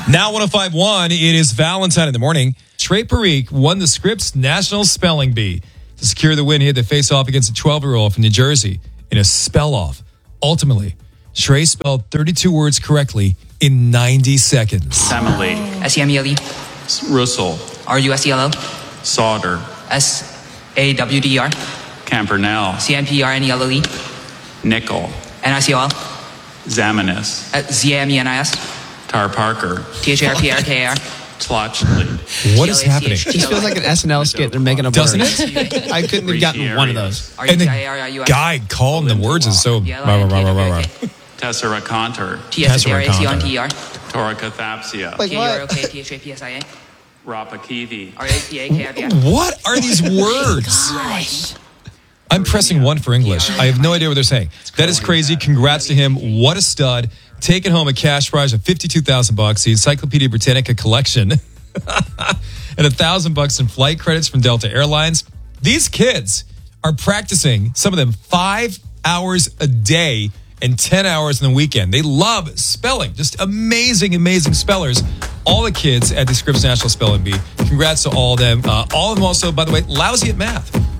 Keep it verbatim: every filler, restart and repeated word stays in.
Now one oh five point one, it is Valentine in the morning. Trey Parikh won the Scripps National Spelling Bee. To secure the win, he had to face off against a twelve-year-old from New Jersey in a spell-off. Ultimately, Trey spelled thirty-two words correctly in ninety seconds. Semele. S E M E L E. Russell. R U S E L L. Sauter. S A W D E R. Campernell. C M P E R N E L L E. Nickel. N I C O L. Zamenis. Uh, Z A M E N I S. Tar Parker. T H A R P A R K A R. Tlotchley. What is happening? It just feels like an S N L skit. They're making up Doesn't words. it? I couldn't have gotten one of those. And the guy calling the words is so... Rah, rah, rah, rah, rah. Tessera Conter. T S A R A C O N T E R. Torcathapsia. Like K U R O what? K T H A P S I A. Rapakivi. R A P A K I V I. What are these words? Gosh. I'm pressing one for English. I have no idea what they're saying. That is crazy. Congrats to him. What a stud. Taking home a cash prize of fifty-two thousand bucks, the Encyclopedia Britannica collection, and a thousand bucks in flight credits from Delta Airlines. These kids are practicing, some of them five hours a day and ten hours on the weekend. They love spelling. Just amazing, amazing spellers. All the kids at the Scripps National Spelling Bee. Congrats to all of them. Uh, all of them also, by the way, lousy at math.